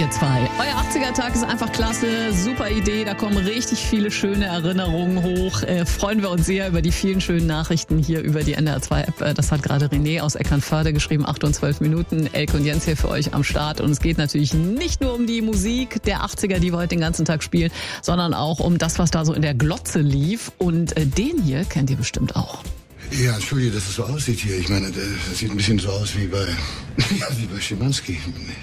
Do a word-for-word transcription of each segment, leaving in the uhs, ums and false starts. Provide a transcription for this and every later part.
vier zwei. Euer achtziger-Tag ist einfach klasse, super Idee, da kommen richtig viele schöne Erinnerungen hoch. Äh, freuen wir uns sehr über die vielen schönen Nachrichten hier über die N D R zwei App. Äh, das hat gerade René aus Eckernförde geschrieben, acht und zwölf Minuten. Elke und Jens hier für euch am Start. Und es geht natürlich nicht nur um die Musik der achtziger, die wir heute den ganzen Tag spielen, sondern auch um das, was da so in der Glotze lief. Und äh, den hier kennt ihr bestimmt auch. Ja, entschuldige, dass es so aussieht hier. Ich meine, das sieht ein bisschen so aus wie bei, ja, wie bei Schimanski.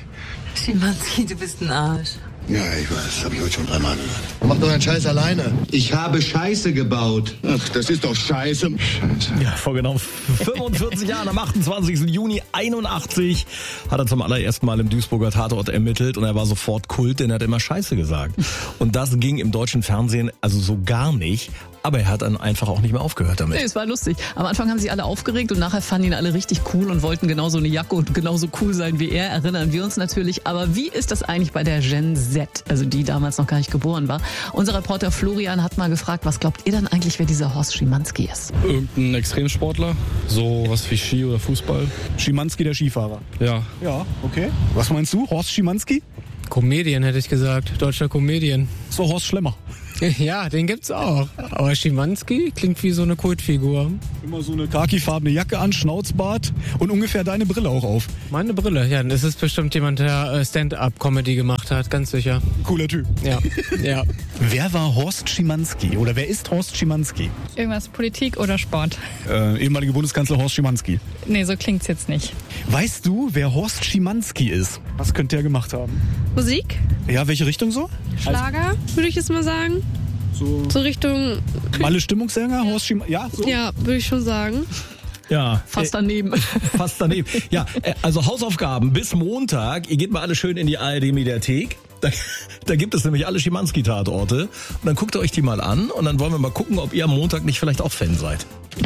Schimanski, du bist ein Arsch. Ja, ich weiß, das habe ich heute schon dreimal gehört. Mach doch einen Scheiß alleine. Ich habe Scheiße gebaut. Ach, das ist doch Scheiße. Scheiße. Ja, vor genau fünfundvierzig Jahren, am achtundzwanzigsten Juni einundachtzig, hat er zum allerersten Mal im Duisburger Tatort ermittelt und er war sofort Kult, denn er hat immer Scheiße gesagt. Und das ging im deutschen Fernsehen also so gar nicht. Aber er hat dann einfach auch nicht mehr aufgehört damit. Nee, es war lustig. Am Anfang haben sich alle aufgeregt und nachher fanden ihn alle richtig cool und wollten genauso eine Jacke und genauso cool sein wie er, erinnern wir uns natürlich. Aber wie ist das eigentlich bei der Gen Z, also die damals noch gar nicht geboren war? Unser Reporter Florian hat mal gefragt, was glaubt ihr dann eigentlich, wer dieser Horst Schimanski ist? Irgendein Extremsportler, so was wie Ski oder Fußball. Schimanski, der Skifahrer. Ja. Ja, okay. Was meinst du, Horst Schimanski? Comedian hätte ich gesagt, deutscher Comedian. So Horst Schlemmer. Ja, den gibt's auch. Aber Schimanski klingt wie so eine Kultfigur. Immer so eine khakifarbene Jacke an, Schnauzbart und ungefähr deine Brille auch auf. Meine Brille, ja, das ist bestimmt jemand, der Stand-up-Comedy gemacht hat, ganz sicher. Cooler Typ. Ja, ja. Wer war Horst Schimanski oder wer ist Horst Schimanski? Irgendwas Politik oder Sport? Äh, ehemaliger Bundeskanzler Horst Schimanski. Nee, so klingt's jetzt nicht. Weißt du, wer Horst Schimanski ist? Was könnte er gemacht haben? Musik? Ja, welche Richtung so? Schlager, also, würde ich jetzt mal sagen. So, so Richtung... Malle Stimmungssänger, Horst Schimanski? Ja, so? Ja, würde ich schon sagen. Ja. Fast daneben. Fast daneben. Ja, also Hausaufgaben bis Montag. Ihr geht mal alle schön in die A R D-Mediathek. Da, da gibt es nämlich alle Schimanski-Tatorte. Und dann guckt ihr euch die mal an und dann wollen wir mal gucken, ob ihr am Montag nicht vielleicht auch Fan seid.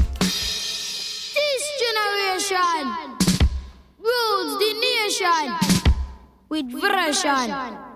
This generation rules the nation with version.